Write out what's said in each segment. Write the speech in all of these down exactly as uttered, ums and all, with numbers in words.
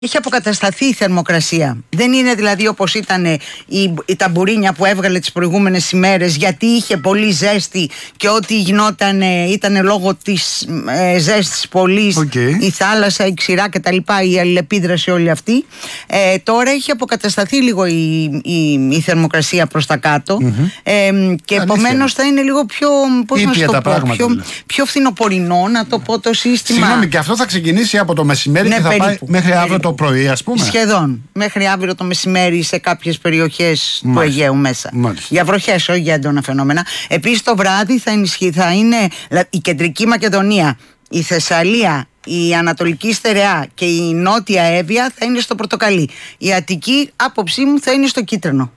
Έχει αποκατασταθεί η θερμοκρασία. Δεν είναι δηλαδή όπως ήταν η, η ταμπουρίνια που έβγαλε τις προηγούμενες ημέρες, γιατί είχε πολύ ζέστη και ό,τι γινόταν ήταν λόγω της ε, ζέστης πολύ, okay. η θάλασσα, η ξηρά κτλ. Η αλληλεπίδραση όλη αυτή. Ε, τώρα έχει αποκατασταθεί λίγο η, η, η θερμοκρασία προς τα κάτω mm-hmm. ε, και επομένως θα είναι λίγο πιο, πώς να το πω, πιο, πιο φθινοπορεινό, να το πω το σύστημα. Συγγνώμη, και αυτό θα ξεκινήσει από το μεσημέρι ναι, και θα περίπου, πάει μέχρι αύριο το πρωί, ας πούμε. Σχεδόν. Μέχρι αύριο το μεσημέρι σε κάποιες περιοχές του Αιγαίου μέσα. Μάλιστα. Για βροχές, όχι για έντονα φαινόμενα. Επίσης το βράδυ θα ενισχύει, θα είναι η Κεντρική Μακεδονία, η Θεσσαλία, η Ανατολική Στερεά και η Νότια Εύβοια θα είναι στο πορτοκαλί. Η Αττική, άποψή μου, θα είναι στο κίτρινο.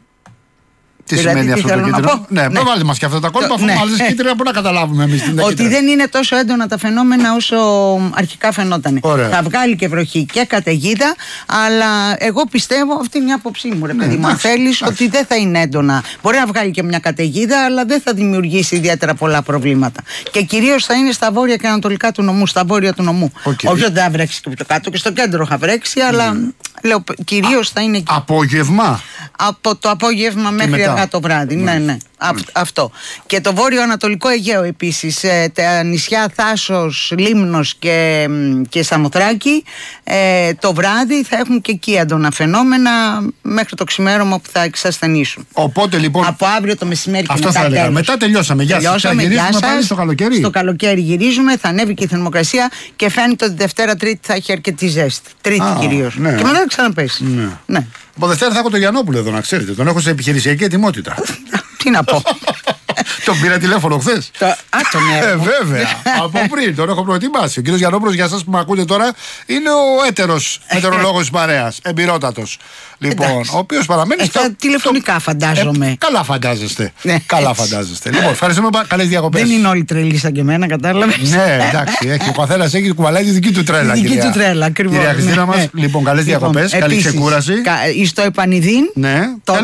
Τι δηλαδή, σημαίνει τι αυτό το κίτρινο? Ναι, ναι. Βάλτε μας και αυτά τα κόλπα, αφού ναι. Μάλιστα κίτρινα, πού να καταλάβουμε εμείς την. Ότι δεν είναι τόσο έντονα τα φαινόμενα όσο αρχικά φαινόταν. Θα βγάλει και βροχή και καταιγίδα, αλλά εγώ πιστεύω, αυτή είναι η άποψή μου, ρε παιδί μου. Αν θέλεις, ότι δεν θα είναι έντονα. Μπορεί να βγάλει και μια καταιγίδα, αλλά δεν θα δημιουργήσει ιδιαίτερα πολλά προβλήματα. Και κυρίως θα είναι στα βόρεια και ανατολικά του νομού, στα βόρεια του νομού. Okay. Όχι ότι δεν θα βρέξει και το κάτω, και στο κέντρο θα βρέξει, αλλά λέω κυρίως θα είναι εκεί. Απόγευμα. Από το απόγευμα μέχρι αργά το βράδυ. Ναι, ναι. Α, αυτό. Και το βόρειο-ανατολικό Αιγαίο επίσης. Ε, τα νησιά Θάσος, Λίμνος και, και Σαμοθράκη ε, το βράδυ θα έχουν και εκεί έντονα φαινόμενα μέχρι το ξημέρωμα που θα εξασθενήσουν. Οπότε λοιπόν. Από αύριο το μεσημέρι και αυτό μετά. Θα έλεγα. Μετά τελειώσαμε. Γεια σας. Τελειώσαμε. Γυρίζουμε Γεια σας. Πάλι στο καλοκαίρι. Στο καλοκαίρι γυρίζουμε. Θα ανέβει και η θερμοκρασία και φαίνεται ότι Δευτέρα Τρίτη θα έχει αρκετή ζέστη. Τρίτη κυρίως. Ναι. Και μετά θα ξαναπέσει. Ναι. Ναι. Από Δευτέρα θα έχω τον Γιαννόπουλο εδώ, να ξέρετε. Τον έχω σε επιχειρησιακή ετοιμότητα. Τι να πω. Τον πήρα τηλέφωνο χθες. Το... Α, τον ε, βέβαια. Από πριν τον έχω προετοιμάσει. Ο κύριος Γιαννόπουλος, για εσάς που με ακούτε τώρα, είναι ο έτερος μετεωρολόγος της παρέας. Εμπειρότατος. Λοιπόν, εντάξει. Ο οποίος παραμένει ε, στα τηλεφωνικά, φαντάζομαι. Ε, καλά φαντάζεστε. Ναι, καλά έτσι. Φαντάζεστε. Λοιπόν, ευχαριστούμε. Καλές διακοπές. Δεν είναι όλοι τρελοί σαν και εμένα, κατάλαβες. Ναι, εντάξει. Έχει, ο καθένας έχει κουβαλάει τη δική του τρέλα. Τη δική του τρέλα, ακριβώς. Κυρία Χριστίνα μας, λοιπόν, καλές διακοπές. Καλή ξεκούραση. Στο Επανιδίν. Ναι.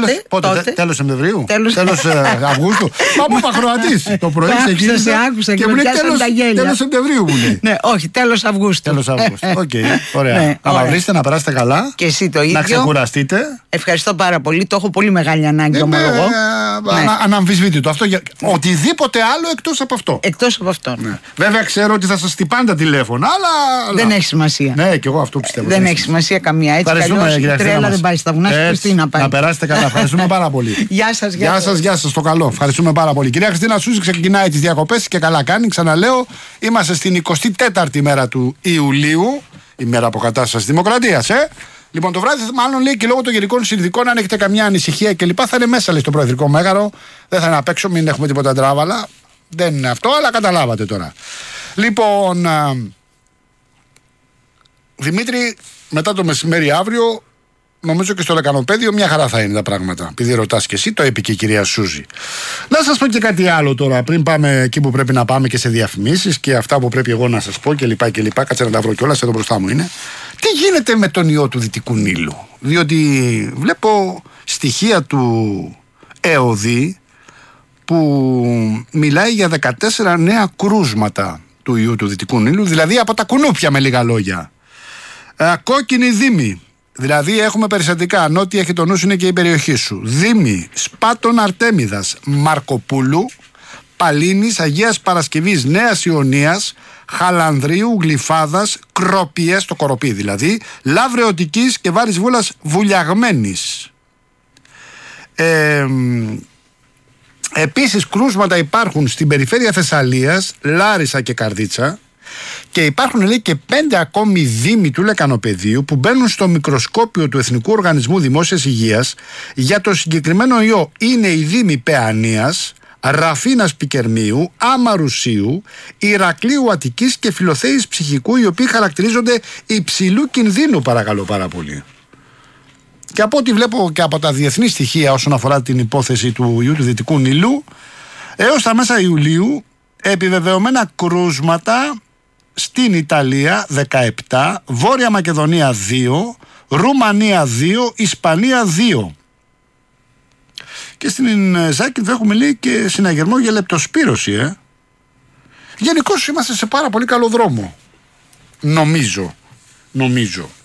Τέλος Σεπτεμβρίου. Τέλος Αυγούστου. Μα πού Παχροατής. Το πρωί ξεκίνησε. Και μου λέει τέλος Σεπτεμβρίου μου λέει. Ναι, όχι, τέλος Αυγούστου. Τέλος Αυγούστου. Οκ, ωραία. Να μαυρίσετε, να περάσετε καλά. Και εσύ το ίδιο. Να ξεκουραστείτε. Ευχαριστώ πάρα πολύ. Το έχω πολύ μεγάλη ανάγκη, ομολογώ. Αναμφισβήτητο. Οτιδήποτε άλλο εκτός από αυτό. Εκτός από αυτό. Βέβαια ξέρω ότι θα σας τυπάνε τα τηλέφωνα, αλλά. Δεν έχει σημασία. Ναι, και εγώ αυτό πιστεύω. Δεν έχει σημασία καμία. Έτσι κι η τρέλα δεν πάει στα βουνά. Χριστίνα πάει. Να περάσετε καλά. Ευχαριστούμε πάρα πολύ. Γεια σας, γεια σας, γεια σας. Το καλό. Ευχαριστούμε πάρα πολύ. Κυρία Χριστίνα Σούζη ξεκινάει τις διακοπές και καλά κάνει. Ξαναλέω, είμαστε στην εικοστή τέταρτη μέρα του Ιουλίου, η μέρα αποκατάστασης Δημοκρατίας, ε. Λοιπόν, το βράδυ, μάλλον λέει και λόγω των γενικών συνθηκών, αν έχετε καμιά ανησυχία κλπ., θα είναι μέσα, λέει, στο Προεδρικό Μέγαρο. Δεν θα είναι απ' έξω, μην έχουμε τίποτα τράβαλα. Δεν είναι αυτό, αλλά καταλάβατε τώρα. Λοιπόν, α, Δημήτρη, μετά το μεσημέρι αύριο, νομίζω και στο Λεκανοπέδιο μια χαρά θα είναι τα πράγματα. Επειδή ρωτάς και εσύ, το είπε και η κυρία Σούζη. Να σας πω και κάτι άλλο τώρα, πριν πάμε εκεί που πρέπει να πάμε και σε διαφημίσεις και αυτά που πρέπει εγώ να σας πω κλπ. κλπ. Κάτσε να τα βρω κιόλας, εδώ μπροστά μου είναι. Τι γίνεται με τον ιό του Δυτικού Νείλου? Διότι βλέπω στοιχεία του ΕΟΔΗ που μιλάει για δεκατέσσερα νέα κρούσματα του ιού του Δυτικού Νείλου, δηλαδή από τα κουνούπια με λίγα λόγια. Ε, κόκκινη δήμη. Δηλαδή έχουμε περιστατικά, νότια έχει το νου είναι και η περιοχή σου. Δήμη, Σπάτων Αρτέμιδας, Μαρκοπούλου, Παλίνης, Αγίας Παρασκευής, Νέας Ιωνίας, Χαλανδρίου, Γλυφάδας, Κροπιές, το Κοροπή δηλαδή, Λαυρεωτικής και Βάρης Βούλας Βουλιαγμένης. Ε, επίσης κρούσματα υπάρχουν στην περιφέρεια Θεσσαλίας, Λάρισα και Καρδίτσα. Και υπάρχουν, λέει, και πέντε ακόμη δήμοι του Λεκανοπεδίου που μπαίνουν στο μικροσκόπιο του Εθνικού Οργανισμού Δημόσιας Υγείας για το συγκεκριμένο ιό. Είναι οι δήμοι Παιανίας, Ραφίνας Πικερμίου, Αμαρουσίου, Ηρακλείου Αττικής και Φιλοθέης Ψυχικού, οι οποίοι χαρακτηρίζονται υψηλού κινδύνου, παρακαλώ πάρα πολύ. Και από ό,τι βλέπω και από τα διεθνή στοιχεία όσον αφορά την υπόθεση του ιού του Δυτικού Νείλου, έως τα μέσα Ιουλίου επιβεβαιωμένα κρούσματα στην Ιταλία δεκαεπτά, Βόρεια Μακεδονία δύο, Ρουμανία δύο, Ισπανία δύο. Και στην Ζάκυνθο έχουμε, λέει, και συναγερμό για λεπτοσπύρωση, ε. Γενικώς είμαστε σε πάρα πολύ καλό δρόμο. Νομίζω. Νομίζω.